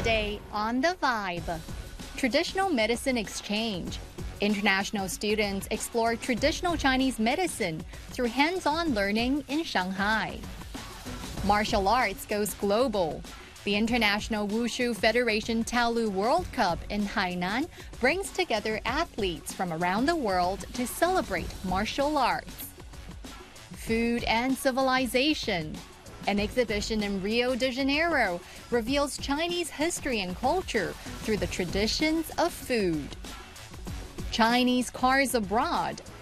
Today on The Vibe, traditional medicine exchange. International students explore traditional Chinese medicine through hands-on learning in Shanghai. Martial arts goes global. The International Wushu Federation Taolu World Cup in Hainan brings together athletes from around the world to celebrate martial arts. Food and civilization. An exhibition in Rio de Janeiro reveals Chinese history and culture through the traditions of food. Chinese cars abroad.